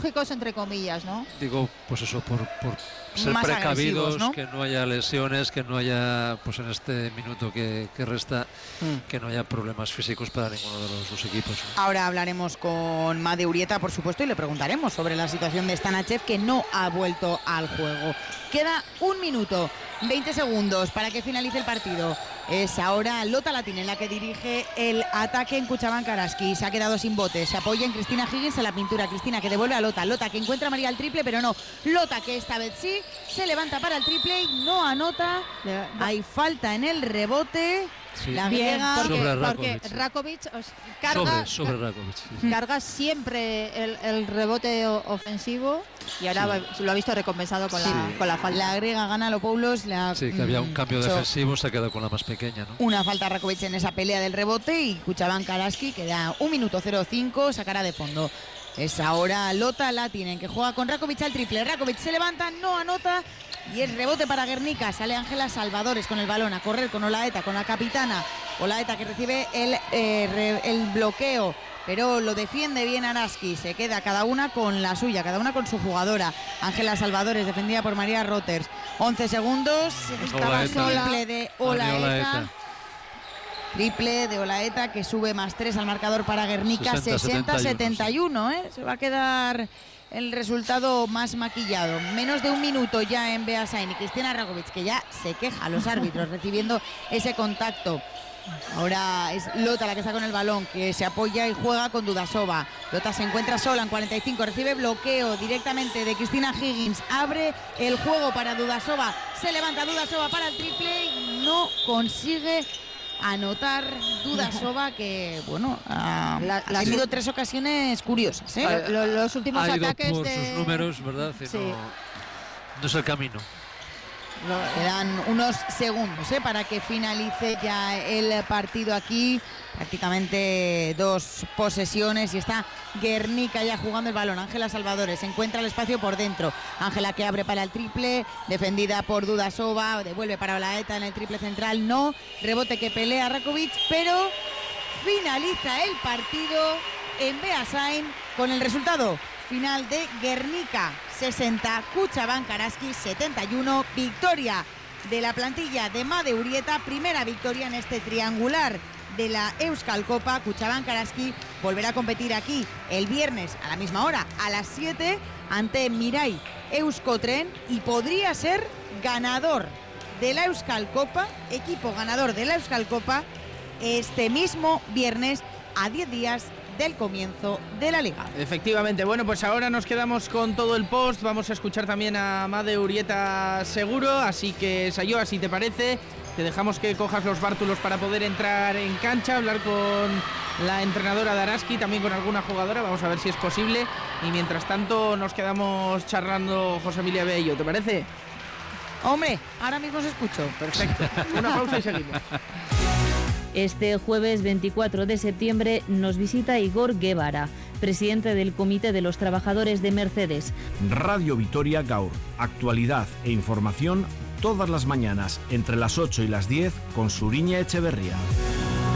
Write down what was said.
psicológicos, entre comillas, ¿no? Digo, pues eso, por ser Más precavidos, ¿no? que no haya lesiones, que no haya, pues en este minuto que resta, que no haya problemas físicos para ninguno de los dos equipos, ¿no? Ahora hablaremos con Made Urieta, por supuesto, y le preguntaremos sobre la situación de Stanachev, que no ha vuelto al juego. Queda 1 minuto, 20 segundos para que finalice el partido. Es ahora Lota Latín la que dirige el ataque en Cuchabán Karaski. Se ha quedado sin bote. Se apoya en Cristina Higgins en la pintura. Cristina que devuelve a Lota. Lota que encuentra a María el triple, pero no. Lota que esta vez sí se levanta para el triple y no anota. Hay falta en el rebote. Sí. La Bien, griega. porque Rakovic Sobre Rakovic. Sí. carga siempre el rebote ofensivo y ahora lo ha visto recompensado con la falta. La griega gana Lopoulos. Sí, que había un cambio defensivo, se ha quedado con la más pequeña, ¿no? Una falta a Rakovic en esa pelea del rebote y Cuchabán Karaski queda 1 minuto 05, sacará de fondo. Es ahora Lota Latín que juega con Rakovic al triple. Rakovic se levanta, no anota y el rebote para Guernica. Sale Ángela Salvadores con el balón a correr con Olaeta, con la capitana. Olaeta que recibe el bloqueo, pero lo defiende bien Araski. Se queda cada una con la suya, cada una con su jugadora. Ángela Salvadores defendida por María Roters. 11 segundos. Estaba triple de Olaeta. Triple de Olaeta que sube +3 al marcador para Guernica. 60-71, ¿eh? Se va a quedar el resultado más maquillado. Menos de 1 minuto ya en Beasain y Cristina Rakovic, que ya se queja a los árbitros recibiendo ese contacto. Ahora es Lota la que está con el balón, que se apoya y juega con Dudasova. Lota se encuentra sola en 45, recibe bloqueo directamente de Cristina Higgins, abre el juego para Dudasova, se levanta Dudasova para el triple y no consigue anotar Dudasova, que bueno, ha tenido 3 ocasiones curiosas, ¿eh? Los últimos ataques por sus números, ¿verdad? Sí. No es el camino. Quedan unos segundos para que finalice ya el partido aquí. Prácticamente 2 posesiones y está Guernica ya jugando el balón. Ángela Salvadores encuentra el espacio por dentro. Ángela que abre para el triple, defendida por Dudasova, devuelve para Olaeta en el triple central, no. Rebote que pelea Rakovic, pero finaliza el partido en Beasain con el resultado final de Guernica 60, Cuchabán Karaski 71, victoria de la plantilla de Made Urieta, primera victoria en este triangular de la Euskal Copa. Cuchabán Karaski volverá a competir aquí el viernes a la misma hora, a las 7, ante Mirai Euskotren y podría ser ganador de la Euskal Copa, equipo ganador de la Euskal Copa este mismo viernes a 10 días del comienzo de la liga. Efectivamente, bueno, pues ahora nos quedamos con todo el post, vamos a escuchar también a Made Urieta seguro, así que Sayoa, si te parece, te dejamos que cojas los bártulos para poder entrar en cancha, hablar con la entrenadora de Araski, también con alguna jugadora, vamos a ver si es posible, y mientras tanto nos quedamos charlando José Emilia Bello, ¿te parece? Hombre, ahora mismo os escucho. Perfecto, una pausa y seguimos. Este jueves 24 de septiembre nos visita Igor Guevara, presidente del Comité de los Trabajadores de Mercedes. Radio Vitoria Gaur, actualidad e información todas las mañanas entre las 8 y las 10 con Suriña Echeverría.